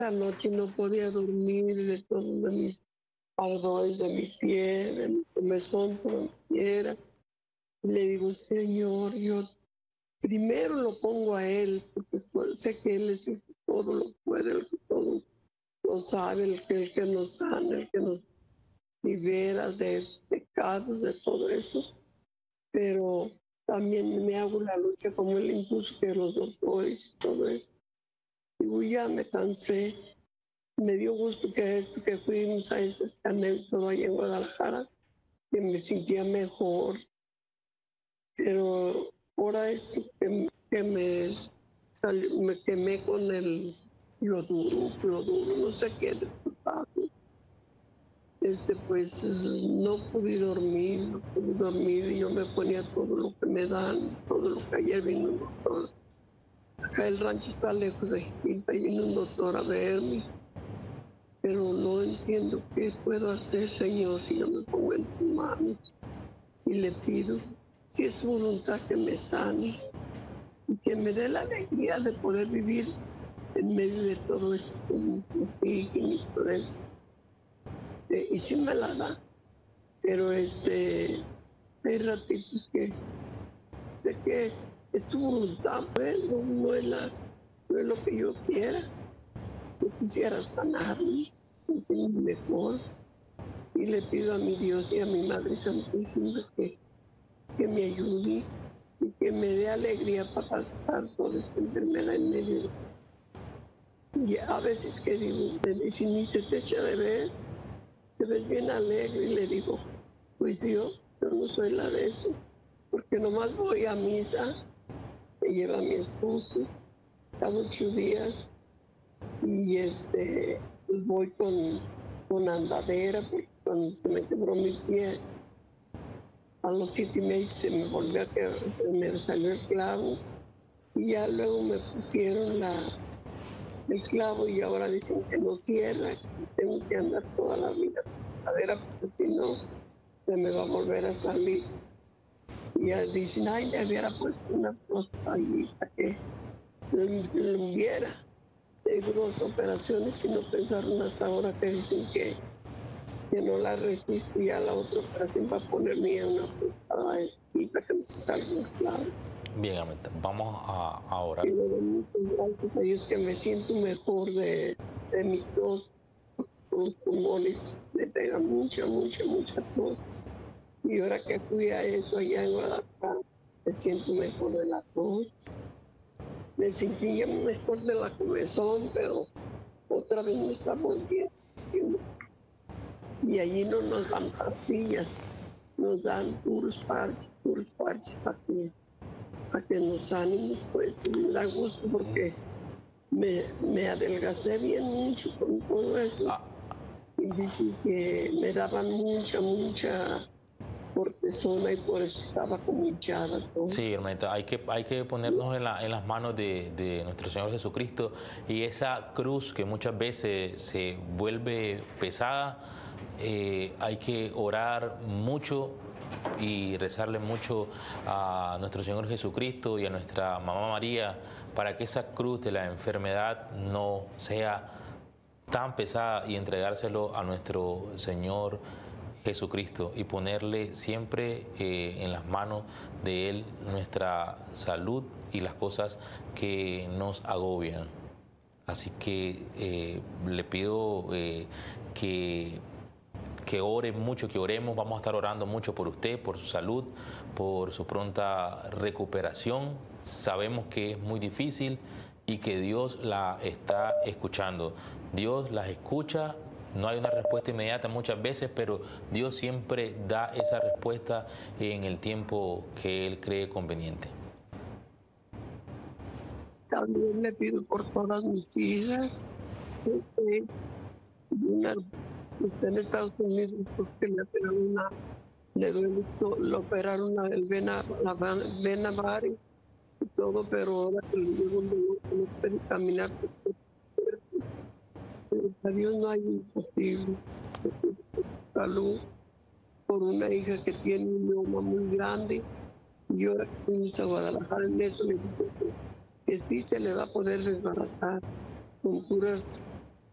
la noche no podía dormir de todo, de mi ardores, de mi pie, de mi comezón por donde quiera. Le digo, Señor, yo primero lo pongo a Él, porque sé que Él es el que todo lo puede, el que todo lo sabe, el que nos sana, el que nos libera de pecados, de todo eso. Pero también me hago la lucha como Él impuso que los doctores y todo eso. Digo, ya me cansé. Me dio gusto que fuimos a ese escaneo y todo allá en Guadalajara, que me sentía mejor. Pero ahora esto me quemé con el yoduro, no sé qué resultado. Pues no pude dormir, y yo me ponía todo lo que me dan, todo lo que ayer vino un doctor. Acá el rancho está lejos de Gilpa y vino un doctor a verme, pero no entiendo qué puedo hacer, Señor, si yo me pongo en tus manos y le pido, si es su voluntad, que me sane y que me dé la alegría de poder vivir en medio de todo esto con mi eso. Y sí me la da, pero hay ratitos de que es su voluntad, pues, no es lo que yo quiera. Yo quisiera sanarme, sentirme mejor, y le pido a mi Dios y a mi Madre Santísima que me ayude y que me dé alegría para pasar toda esta enfermedad en medio. Y a veces que digo, si ni se te echa de ver, te ves bien alegre, y le digo, pues yo no soy la de eso, porque nomás voy a misa, me lleva mi esposo cada 8 días, y pues voy con andadera, porque cuando se me quebró mi pie, a los 7 meses se me volvió a quebrar, se me salió el clavo, y ya luego me pusieron el clavo, y ahora dicen que no cierra, que tengo que andar toda la vida con andadera, porque si no, se me va a volver a salir. Y ya dicen, ay, le hubiera puesto una cosa ahí para que lo hubiera. De dos operaciones, y no pensaron hasta ahora, que dicen que no la resisto, y a la otra operación va a ponerme una puntada y para que no se salga claro. Bien, Amita, vamos a orar. Y le doy muchas gracias a Dios que me siento mejor de mi tos. Los pulmones me pegan mucha tos. Y ahora que fui a eso allá en Guadalajara, me siento mejor de la tos. Me sentía mejor de la comezón, pero otra vez me está volviendo. Y allí no nos dan pastillas, nos dan puros parches para que nos ánimos, pues. Y me da gusto porque me adelgacé bien mucho con todo eso. Y dicen que me daban mucha cortisona, y por eso estaba como hinchada todo. Sí, hermanita, hay que ponernos en las manos de nuestro Señor Jesucristo, y esa cruz que muchas veces se vuelve pesada, hay que orar mucho y rezarle mucho a nuestro Señor Jesucristo y a nuestra Mamá María, para que esa cruz de la enfermedad no sea tan pesada, y entregárselo a nuestro Señor Jesucristo, y ponerle siempre en las manos de Él nuestra salud y las cosas que nos agobian. Así que le pido que ore mucho, que oremos. Vamos a estar orando mucho por usted, por su salud, por su pronta recuperación. Sabemos que es muy difícil y que Dios la está escuchando. Dios las escucha. No hay una respuesta inmediata muchas veces, pero Dios siempre da esa respuesta en el tiempo que Él cree conveniente. También le pido por todas mis hijas. Una está en Estados Unidos, pues que le duele, lo operaron la vena varia y todo, pero ahora que le dio un dolor que no puede caminar, pero a Dios no hay imposible. Salud por una hija que tiene un mioma muy grande, y ahora que fuimos a Guadalajara en eso, le digo que sí se le va a poder desbaratar con puras